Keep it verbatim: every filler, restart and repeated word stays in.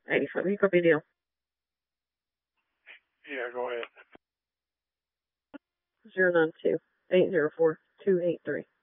eighty-five. You copy deal? Yeah, go ahead. zero nine two eight zero four two eight three.